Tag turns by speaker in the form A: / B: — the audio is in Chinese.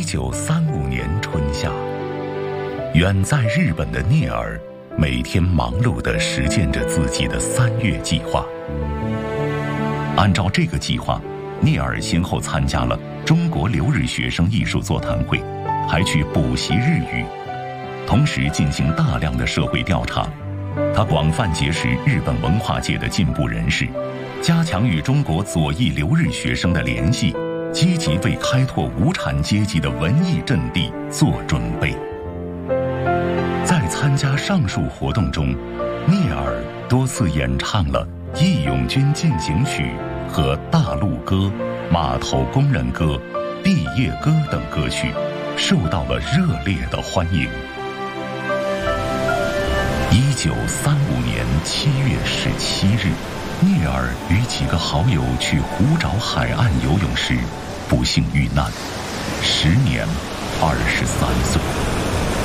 A: 1935年春夏，远在日本的聂耳每天忙碌地实践着自己的3月计划。按照这个计划，聂耳先后参加了中国留日学生艺术座谈会，还去补习日语，同时进行大量的社会调查。他广泛结识日本文化界的进步人士，加强与中国左翼留日学生的联系，积极为开拓无产阶级的文艺阵地做准备。在参加上述活动中，聂耳多次演唱了《义勇军进行曲》和《大陆歌》《码头工人歌》《毕业歌》等歌曲，受到了热烈的欢迎。1935年7月17日，聂耳与几个好友去湖沼海岸游泳时，不幸遇难，时年23岁。